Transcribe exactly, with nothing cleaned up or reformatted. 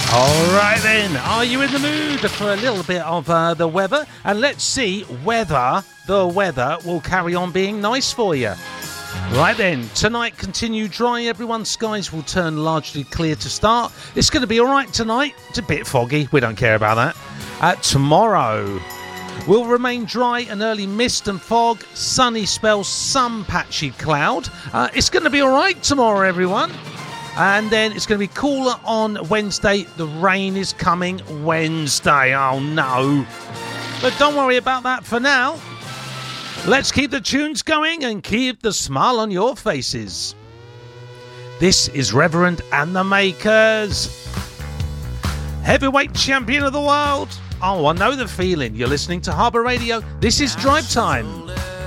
All right then, are you in the mood for a little bit of uh, the weather? And let's see whether the weather will carry on being nice for you. Right then, tonight continue dry, everyone. Skies will turn largely clear to start. It's going to be all right tonight. It's a bit foggy. We don't care about that. Uh, tomorrow will remain dry and early mist and fog, sunny spells, some patchy cloud. Uh, it's going to be all right tomorrow, everyone. And then it's going to be cooler on Wednesday. The rain is coming Wednesday. Oh, no. But don't worry about that for now. Let's keep the tunes going and keep the smile on your faces. This is Reverend and the Makers. Heavyweight champion of the world. Oh, I know the feeling. You're listening to Harbour Radio. This is Drive Time.